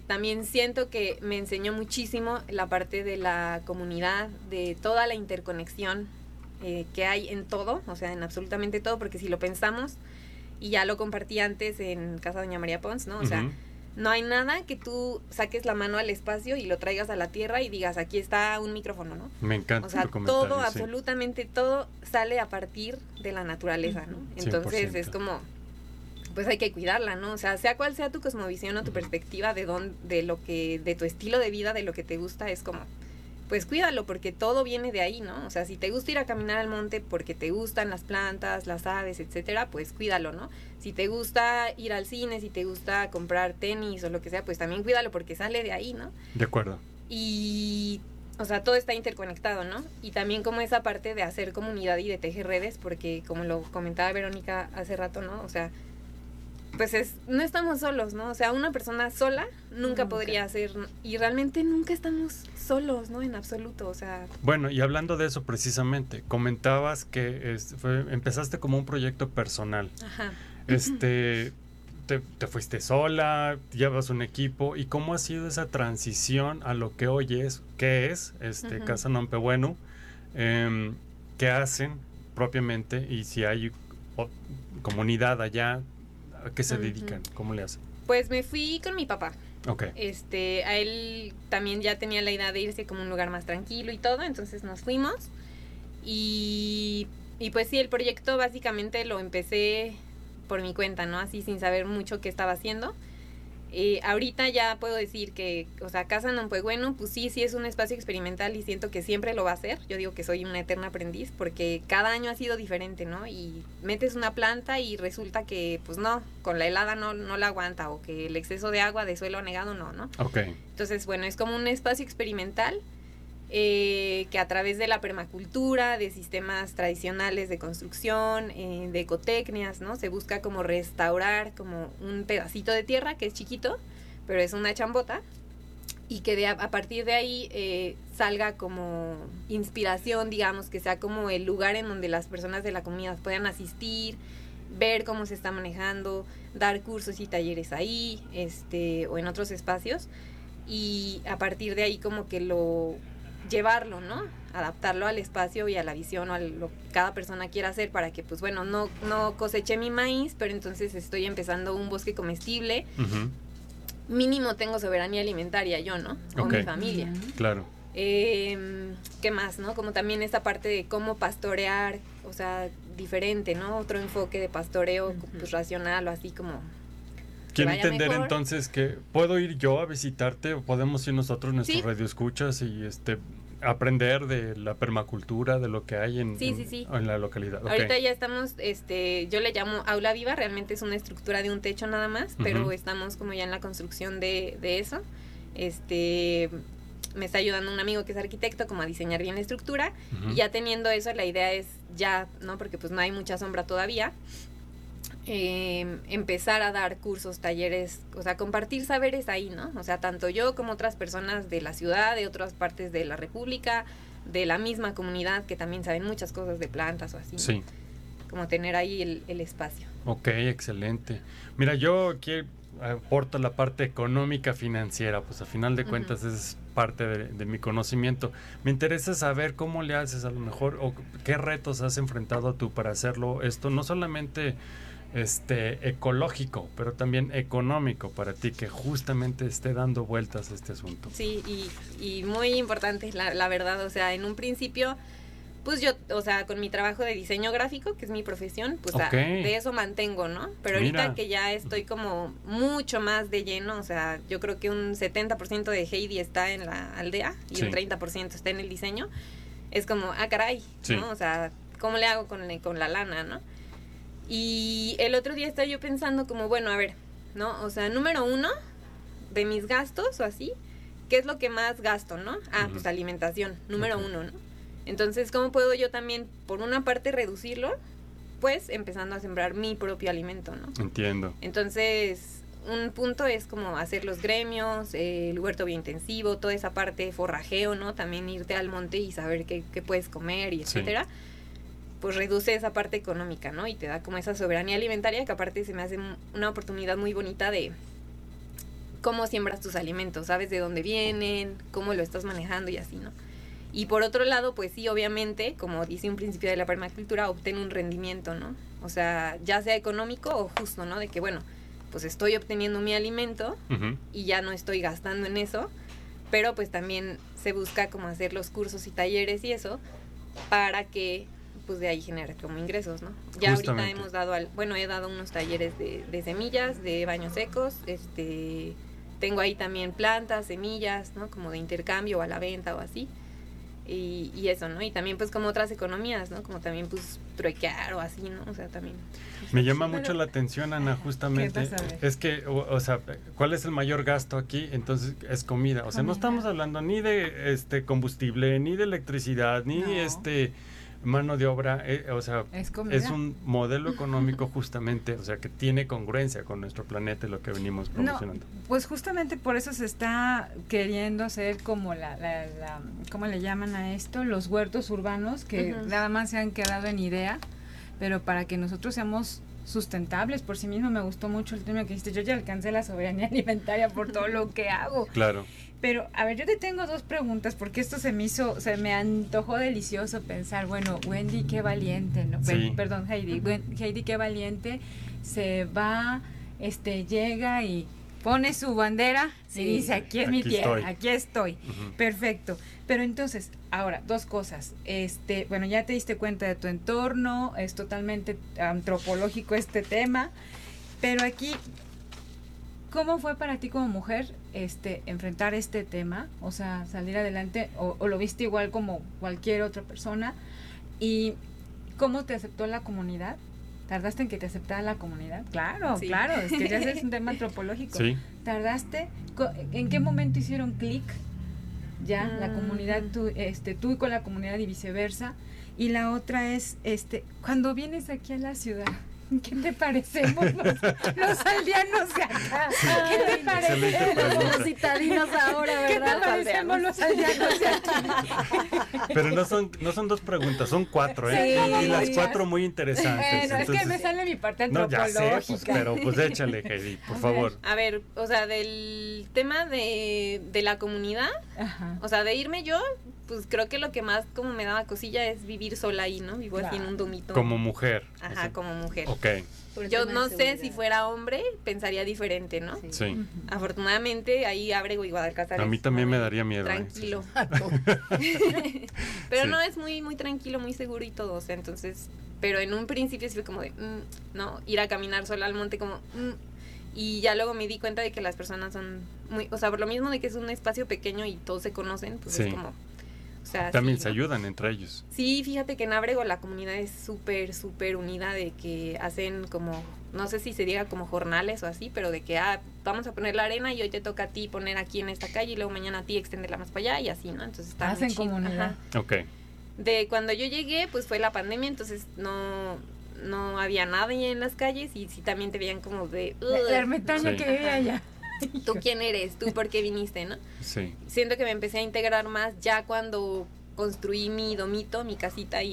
también siento que me enseñó muchísimo la parte de la comunidad, de toda la interconexión que hay en todo, o sea, en absolutamente todo, porque si lo pensamos, y ya lo compartí antes en Casa Doña María Pons, ¿no? O sea, no hay nada que tú saques la mano al espacio y lo traigas a la tierra y digas, aquí está un micrófono, ¿no? Me encanta. O sea, todo, absolutamente todo sale a partir de la naturaleza, ¿no? Entonces 100%. es como, pues hay que cuidarla, ¿no? O sea cual sea tu cosmovisión o tu perspectiva de de tu estilo de vida, de lo que te gusta, es como, pues cuídalo, porque todo viene de ahí, ¿no? O sea, si te gusta ir a caminar al monte porque te gustan las plantas, las aves, etcétera, pues cuídalo, ¿no? Si te gusta ir al cine, si te gusta comprar tenis o lo que sea, pues también cuídalo porque sale de ahí, ¿no? De acuerdo. Y, o sea, todo está interconectado, ¿no? Y también como esa parte de hacer comunidad y de tejer redes, porque como lo comentaba Verónica hace rato, ¿no? O sea, pues no estamos solos, ¿no? O sea, una persona sola nunca podría hacer, y realmente nunca estamos solos, ¿no? En absoluto, o sea... Bueno, y hablando de eso precisamente, comentabas que empezaste como un proyecto personal. Ajá. Te fuiste sola, llevas un equipo, ¿y cómo ha sido esa transición a lo que hoy es, qué es Casa Nompehuenu? ¿Qué hacen propiamente? Y si hay comunidad allá, ¿a qué se dedican? ¿Cómo le hacen? Pues me fui con mi papá. Okay. A él también ya tenía la idea de irse como a un lugar más tranquilo y todo, entonces nos fuimos. Y pues sí, el proyecto básicamente lo empecé por mi cuenta, ¿no? Así sin saber mucho qué estaba haciendo. Ahorita ya puedo decir que, o sea, Casa Nompehuenu, pues sí es un espacio experimental y siento que siempre lo va a ser. Yo digo que soy una eterna aprendiz porque cada año ha sido diferente, ¿no? Y metes una planta y resulta que, pues no, con la helada no la aguanta, o que el exceso de agua de suelo anegado no. Okay. Entonces, bueno, es como un espacio experimental que a través de la permacultura, de sistemas tradicionales de construcción, de ecotecnias, ¿no? Se busca como restaurar como un pedacito de tierra que es chiquito, pero es una chambota, y que a partir de ahí salga como inspiración, digamos, que sea como el lugar en donde las personas de la comunidad puedan asistir, ver cómo se está manejando, dar cursos y talleres ahí, o en otros espacios, y a partir de ahí como que llevarlo, ¿no? Adaptarlo al espacio y a la visión o a lo que cada persona quiera hacer, para que, pues bueno, no coseché mi maíz, pero entonces estoy empezando un bosque comestible. Mínimo tengo soberanía alimentaria yo, ¿no? O mi familia. Claro. ¿Qué más, no? Como también esta parte de cómo pastorear, o sea, diferente, ¿no? Otro enfoque de pastoreo, pues racional o así como... Quiero entender mejor. Entonces que puedo ir yo a visitarte, o podemos ir nosotros, nuestros radioescuchas, y aprender de la permacultura, de lo que hay en la localidad. Ahorita ya estamos, yo le llamo aula viva, realmente es una estructura de un techo nada más, pero estamos como ya en la construcción de eso. Me está ayudando un amigo que es arquitecto como a diseñar bien la estructura, y ya teniendo eso, la idea es ya, ¿no? Porque pues no hay mucha sombra todavía. Empezar a dar cursos, talleres, o sea, compartir saberes ahí, ¿no? O sea, tanto yo como otras personas de la ciudad, de otras partes de la república, de la misma comunidad, que también saben muchas cosas de plantas o así, ¿no? Sí. Como tener ahí el espacio. Ok, excelente. Mira, yo aquí aporto la parte económica financiera, pues a final de cuentas es parte de mi conocimiento. Me interesa saber cómo le haces a lo mejor, o qué retos has enfrentado tú para hacerlo esto, no solamente ecológico, pero también económico para ti, que justamente esté dando vueltas a este asunto. Sí, y muy importante, la verdad, o sea, en un principio, pues yo, o sea, con mi trabajo de diseño gráfico, que es mi profesión, pues de eso mantengo, ¿no? Pero ahorita que ya estoy como mucho más de lleno, o sea, yo creo que un 70% de Heidi está en la aldea y un 30% está en el diseño, es como, caray, ¿no? O sea, ¿cómo le hago con la lana, no? Y el otro día estaba yo pensando como, bueno, a ver, ¿no? O sea, número 1 de mis gastos o así, ¿qué es lo que más gasto, no? Pues alimentación, número 1, ¿no? Entonces, ¿cómo puedo yo también, por una parte, reducirlo? Pues empezando a sembrar mi propio alimento, ¿no? Entiendo. Entonces, un punto es como hacer los gremios, el huerto biointensivo, toda esa parte, forrajeo, ¿no? También irte al monte y saber qué puedes comer y etcétera. Pues reduce esa parte económica, ¿no? Y te da como esa soberanía alimentaria, que aparte se me hace una oportunidad muy bonita de cómo siembras tus alimentos, sabes de dónde vienen, cómo lo estás manejando y así, ¿no? Y por otro lado, pues sí, obviamente, como dice un principio de la permacultura, obtén un rendimiento, ¿no? O sea, ya sea económico o justo, ¿no? De que, bueno, pues estoy obteniendo mi alimento y ya no estoy gastando en eso, pero pues también se busca como hacer los cursos y talleres y eso para que pues de ahí genere como ingresos, ¿no? Ya Justamente. ahorita hemos dado, he dado unos talleres de semillas, de baños secos, tengo ahí también plantas, semillas, ¿no? Como de intercambio o a la venta o así. Y eso, ¿no? Y también pues como otras economías, ¿no? Como también pues truequear o así, ¿no? O sea, también. Me llama mucho la atención, Ana, justamente. ¿Qué pasa? Es que, o sea, ¿cuál es el mayor gasto aquí? Entonces es comida. O sea, no estamos hablando ni de combustible, ni de electricidad, ni mano de obra, o sea, es un modelo económico justamente, o sea, que tiene congruencia con nuestro planeta y lo que venimos promocionando. No, pues justamente por eso se está queriendo hacer como ¿cómo le llaman a esto? Los huertos urbanos, que nada más se han quedado en idea, pero para que nosotros seamos sustentables por sí mismos. Me gustó mucho el tema que dijiste, yo ya alcancé la soberanía alimentaria por todo lo que hago. Claro. Pero, a ver, yo te tengo dos preguntas, porque esto se me antojó delicioso pensar, bueno, Wendy, qué valiente, ¿no? Sí. Perdón, Heidi, qué valiente, se va, llega y pone su bandera y dice, aquí es mi tierra, aquí estoy. Perfecto. Pero entonces, ahora, dos cosas. Bueno, ya te diste cuenta de tu entorno, es totalmente antropológico este tema, pero aquí, ¿cómo fue para ti como mujer enfrentar este tema? O sea, salir adelante, o lo viste igual como cualquier otra persona. ¿Y cómo te aceptó la comunidad? ¿Tardaste en que te aceptara la comunidad? Claro, sí. claro, es que ya es un tema antropológico. Sí. ¿Tardaste? ¿En qué momento hicieron clic? Ya, la comunidad, tú con la comunidad y viceversa. Y la otra es, cuando vienes aquí a la ciudad, ¿qué te parecemos los aldeanos de acá? ¿Qué te parecemos los citadinos ahora, verdad? ¿Qué te parecemos los aldeanos de aquí? Pero no son dos preguntas, son cuatro, ¿eh? Sí, y las ya. cuatro muy interesantes. Bueno, entonces, es que me sale mi parte no, ya antropológica. sé, pero pues échale, Heidi, por favor. A ver, o sea, del tema de la comunidad, Ajá. o sea, de irme yo, pues creo que lo que más como me daba cosilla es vivir sola ahí, ¿no? Vivo así en un domito. Como mujer. Ajá, o sea, como mujer. Ok, Yo no sé si fuera hombre, pensaría diferente, ¿no? sí. Afortunadamente, ahí Ábrego y Guadalcázar. A mí también me daría miedo. Tranquilo. Pero no, es muy, muy tranquilo, muy seguro y todo, o sea, entonces, pero en un principio sí fue como de, ¿no? Ir a caminar sola al monte como, y ya luego me di cuenta de que las personas son muy, o sea, por lo mismo de que es un espacio pequeño y todos se conocen, pues Sí. es como, o sea, También sí, se ¿no? ayudan entre ellos. Sí, fíjate que en Ábrego la comunidad es súper, súper unida, de que hacen como, no sé si se diga como jornales o así, pero de que, vamos a poner la arena y hoy te toca a ti poner aquí en esta calle y luego mañana a ti extenderla más para allá y así, ¿no? Entonces está muy Hacen chido. comunidad. Ajá. Ok. De cuando yo llegué, pues fue la pandemia, entonces no había nadie en las calles y sí también te veían como de... La ermitaña Sí. que vive allá. ¿Tú quién eres? ¿Tú por qué viniste, no? Sí. Siento que me empecé a integrar más ya cuando construí mi domito, mi casita ahí